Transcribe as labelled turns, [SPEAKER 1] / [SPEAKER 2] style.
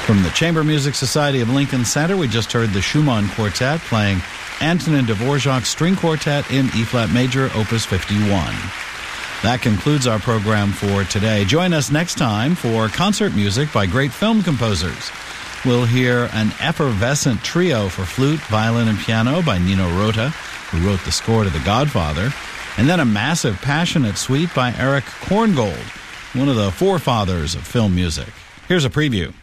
[SPEAKER 1] From the Chamber Music Society of Lincoln Center, we just heard the Schumann Quartet playing Antonin Dvorak's String Quartet in E-flat major, Opus 51. That concludes our program for today. Join us next time for concert music by great film composers. We'll hear an effervescent trio for flute, violin, and piano by Nino Rota, who wrote the score to The Godfather, and then a massive, passionate suite by Erich Korngold, one of the forefathers of film music. Here's a preview.